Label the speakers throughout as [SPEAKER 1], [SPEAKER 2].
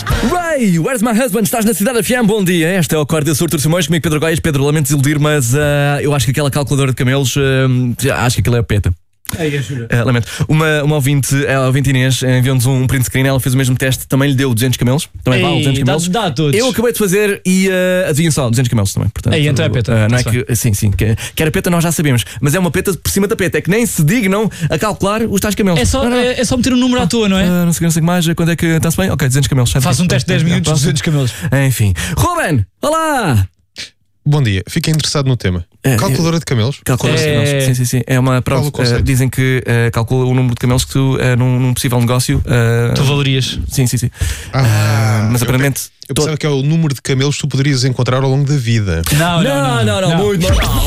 [SPEAKER 1] Ray, where's my husband? Estás na Cidade FM, bom dia. Esta é o Acorda Surtur Simões, comigo Pedro Góis. Pedro, lamento desiludir, mas eu acho que aquela calculadora de camelos, acho que aquilo é a peta. Lamento. Uma ouvinte, a ouvinte Inês, enviou-nos um print screen. Ela fez o mesmo teste, também lhe deu 200 camelos. Também vale 200 camelos.
[SPEAKER 2] Dá a todos.
[SPEAKER 1] Eu acabei de fazer e adivinha só, 200 camelos também. Portanto,
[SPEAKER 2] então é peta.
[SPEAKER 1] Não é que, sim, que era peta, nós já sabemos. Mas é uma peta por cima da peta. É que nem se dignam a calcular os tais camelos.
[SPEAKER 2] É só meter um número à toa, não é?
[SPEAKER 1] Não sei mais. Quando é que está-se bem? Ok, 200 camelos.
[SPEAKER 2] Faz um teste de 10 minutos, 200 camelos.
[SPEAKER 1] Enfim. Ruben, olá!
[SPEAKER 3] Bom dia, fiquei interessado no tema. Calculadora de camelos?
[SPEAKER 1] Calculadora de camelos, sim. É uma prova. Dizem que calcula o número de camelos que tu, num possível negócio,
[SPEAKER 2] tu valorias.
[SPEAKER 1] Sim. Mas aparentemente.
[SPEAKER 3] Eu pensava que é o número de camelos que tu poderias encontrar ao longo da vida.
[SPEAKER 1] Não, muito.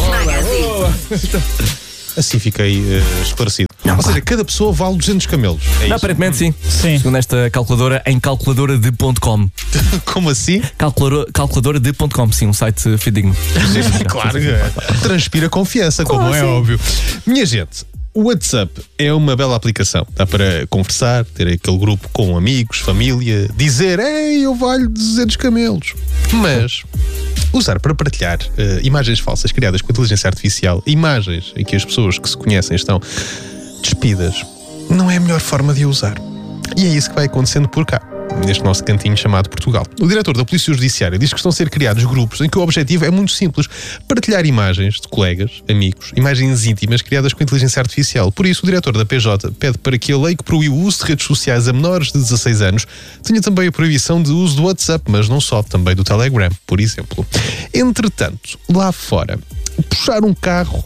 [SPEAKER 3] Assim fiquei esclarecido. Ou seja, cada pessoa vale 200 camelos. É isso?
[SPEAKER 1] Aparentemente sim. Segundo esta calculadora, em calculadoradepont.com.
[SPEAKER 3] Como assim?
[SPEAKER 1] Calculadoradepont.com, sim, um site fidedigno.
[SPEAKER 3] Claro, transpira confiança, como é óbvio. Minha gente, o WhatsApp é uma bela aplicação. Dá para conversar, ter aquele grupo com amigos, família, dizer, ei, eu valho 200 camelos. Mas usar para partilhar imagens falsas criadas com inteligência artificial, imagens em que as pessoas que se conhecem estão despidas, não é a melhor forma de a usar. E é isso que vai acontecendo por cá, neste nosso cantinho chamado Portugal. O diretor da Polícia Judiciária diz que estão a ser criados grupos em que o objetivo é muito simples: partilhar imagens de colegas, amigos, imagens íntimas criadas com inteligência artificial. Por isso, o diretor da PJ pede para que a lei que proíbe o uso de redes sociais a menores de 16 anos tenha também a proibição de uso do WhatsApp, mas não só, também do Telegram, por exemplo. Entretanto, lá fora, puxar um carro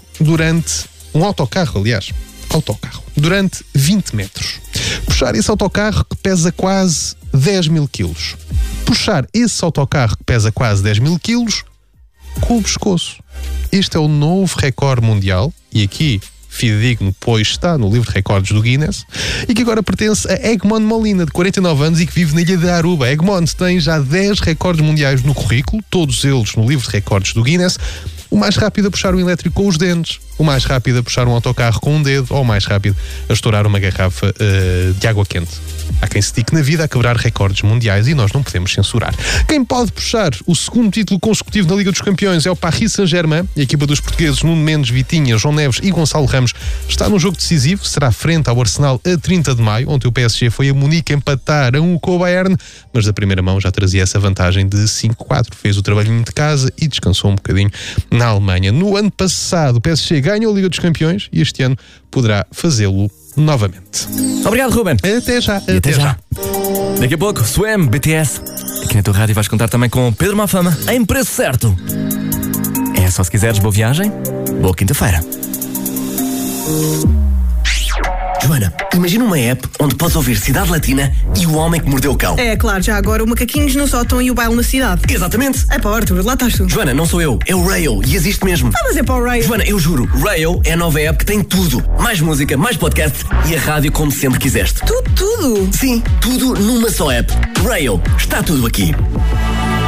[SPEAKER 3] durante 20 metros. Puxar esse autocarro que pesa quase 10 mil quilos. Puxar esse autocarro que pesa quase 10 mil quilos com o pescoço. Este é o novo recorde mundial, e aqui fidedigno, pois está no livro de recordes do Guinness, e que agora pertence a Egmont Molina, de 49 anos e que vive na ilha de Aruba. Egmont tem já 10 recordes mundiais no currículo, todos eles no livro de recordes do Guinness. O mais rápido a puxar um elétrico com os dentes, o mais rápido a puxar um autocarro com um dedo, ou o mais rápido a estourar uma garrafa de água quente. Há quem se dedique na vida a quebrar recordes mundiais e nós não podemos censurar. Quem pode puxar o segundo título consecutivo na Liga dos Campeões é o Paris Saint-Germain. A equipa dos portugueses Nuno Mendes, Vitinha, João Neves e Gonçalo Ramos está num jogo decisivo. Será frente ao Arsenal a 30 de maio. Ontem o PSG foi a Munique empatar a 1 com o Bayern, mas da primeira mão já trazia essa vantagem de 5-4. Fez o trabalhinho de casa e descansou um bocadinho na Alemanha. No ano passado o PSG ganhou a Liga dos Campeões e este ano poderá fazê-lo novamente.
[SPEAKER 1] Obrigado, Ruben.
[SPEAKER 3] Até já.
[SPEAKER 1] Até já. Daqui a pouco, Swam, BTS. Aqui na tua rádio vais contar também com Pedro Mafama, em preço certo. É só se quiseres, boa viagem, boa quinta-feira.
[SPEAKER 4] Joana, imagina uma app onde podes ouvir Cidade Latina e O Homem que Mordeu o Cão.
[SPEAKER 5] É claro, já agora o Macaquinhos no Sótão e o Baile na Cidade.
[SPEAKER 4] Exatamente.
[SPEAKER 5] É pá, Arthur, lá estás tu.
[SPEAKER 4] Joana, não sou eu, é o Rail e existe mesmo.
[SPEAKER 5] Mas é para o Rail.
[SPEAKER 4] Joana, eu juro, Rail é a nova app que tem tudo. Mais música, mais podcast e a rádio como sempre quiseste.
[SPEAKER 5] Tudo?
[SPEAKER 4] Sim, tudo numa só app. Rail, está tudo aqui.